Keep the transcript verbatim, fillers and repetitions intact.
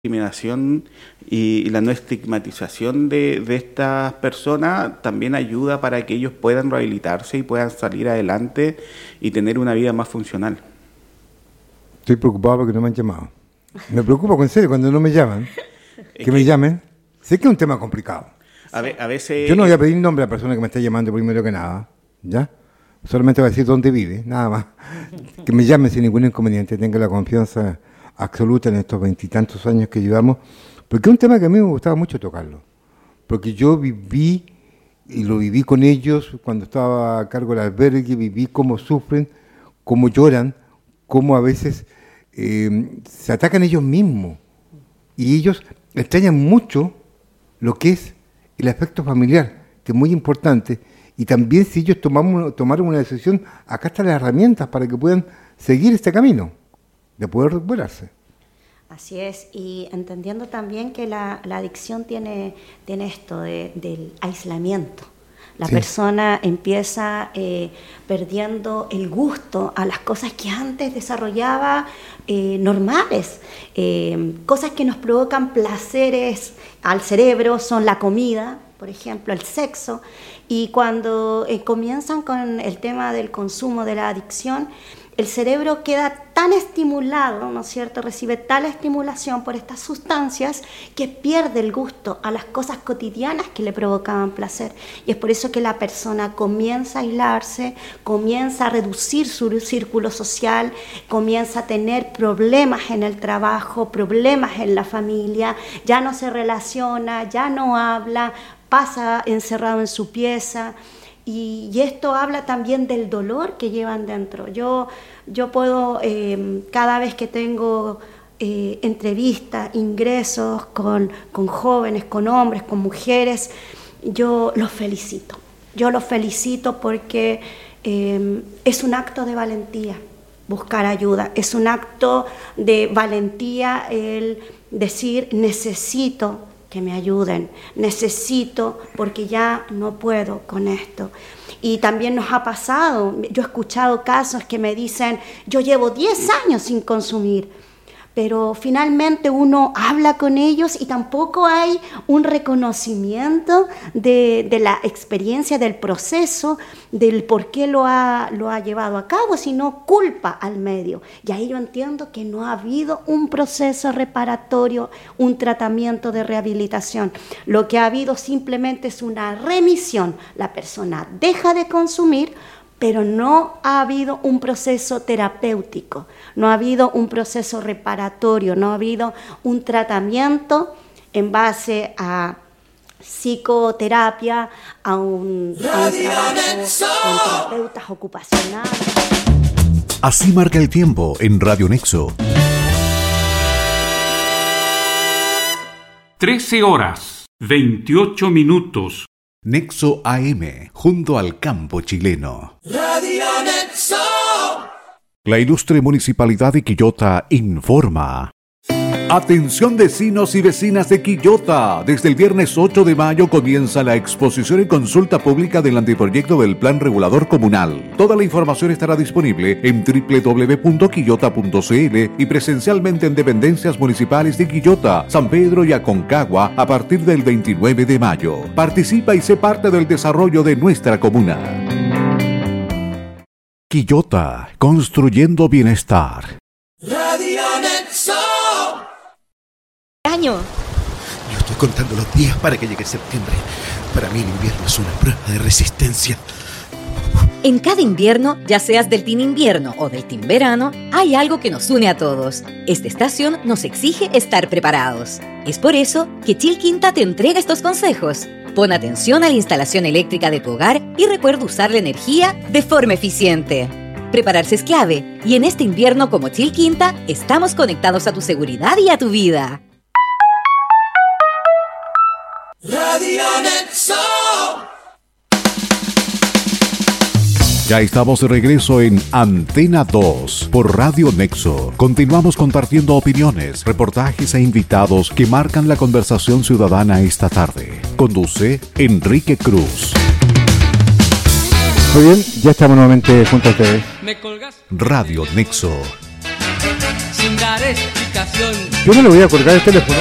discriminación y, y la no estigmatización de, de estas personas también ayuda para que ellos puedan rehabilitarse y puedan salir adelante y tener una vida más funcional. Estoy preocupado porque no me han llamado. Me preocupa en serio cuando no me llaman. Que, que me llamen. Sé que es un tema complicado. A, ve, a veces... Yo no voy a pedir nombre a la persona que me está llamando primero que nada, ¿ya? Solamente voy a decir dónde vive, nada más. Que me llame sin ningún inconveniente, tenga la confianza absoluta en estos veintitantos años que llevamos, porque es un tema que a mí me gustaba mucho tocarlo, porque yo viví, y lo viví con ellos cuando estaba a cargo del albergue, viví cómo sufren, cómo lloran, cómo a veces eh, se atacan ellos mismos, y ellos extrañan mucho lo que es el aspecto familiar, que es muy importante, y también si ellos tomamos, tomaron una decisión, acá están las herramientas para que puedan seguir este camino de poder recuperarse. Así es, y entendiendo también que la, la adicción tiene, tiene esto de, del aislamiento. La sí. persona empieza eh, perdiendo el gusto a las cosas que antes desarrollaba eh, normales, eh, cosas que nos provocan placeres al cerebro, son la comida, por ejemplo, el sexo, y cuando eh, comienzan con el tema del consumo, de la adicción, el cerebro queda tan estimulado, ¿no es cierto?, recibe tal estimulación por estas sustancias que pierde el gusto a las cosas cotidianas que le provocaban placer. Y es por eso que la persona comienza a aislarse, comienza a reducir su círculo social, comienza a tener problemas en el trabajo, problemas en la familia, ya no se relaciona, ya no habla, pasa encerrado en su pieza. Y, y esto habla también del dolor que llevan dentro. Yo, yo puedo, eh, cada vez que tengo eh, entrevistas, ingresos con, con jóvenes, con hombres, con mujeres, yo los felicito. Yo los felicito porque eh, es un acto de valentía buscar ayuda. Es un acto de valentía el decir necesito que me ayuden, necesito porque ya no puedo con esto. Y también nos ha pasado, yo he escuchado casos que me dicen, yo llevo diez años sin consumir, pero finalmente uno habla con ellos y tampoco hay un reconocimiento de, de la experiencia, del proceso, del por qué lo ha, lo ha llevado a cabo, sino culpa al medio. Y ahí yo entiendo que no ha habido un proceso reparatorio, un tratamiento de rehabilitación. Lo que ha habido simplemente es una remisión. La persona deja de consumir, pero no ha habido un proceso terapéutico, no ha habido un proceso reparatorio, no ha habido un tratamiento en base a psicoterapia, a un, a un trabajo con terapeutas ocupacionales. Así marca el tiempo en Radio Nexo. trece horas, veintiocho minutos. Nexo A M, junto al campo chileno. Radio Nexo. La ilustre Municipalidad de Quillota informa. Atención vecinos y vecinas de Quillota. Desde el viernes ocho de mayo comienza la exposición y consulta pública del anteproyecto del Plan Regulador Comunal. Toda la información estará disponible en doble u doble u doble u punto quillota punto c l y presencialmente en dependencias municipales de Quillota, San Pedro y Aconcagua a partir del veintinueve de mayo. Participa y sé parte del desarrollo de nuestra comuna. Quillota, construyendo bienestar. Radio Nexo. Año. Yo estoy contando los días para que llegue septiembre. Para mí el invierno es una prueba de resistencia. En cada invierno, ya seas del Team Invierno o del Team Verano, hay algo que nos une a todos. Esta estación nos exige estar preparados. Es por eso que Chilquinta te entrega estos consejos. Pon atención a la instalación eléctrica de tu hogar y recuerda usar la energía de forma eficiente. Prepararse es clave, y en este invierno como Chilquinta, estamos conectados a tu seguridad y a tu vida. Radio Nexo. Ya estamos de regreso en Antena dos por Radio Nexo. Continuamos compartiendo opiniones, reportajes e invitados que marcan la conversación ciudadana esta tarde. Conduce Enrique Cruz. Muy bien, ya estamos nuevamente junto a ustedes. Radio Nexo. sin dar explicación. Yo no le voy a colgar el teléfono.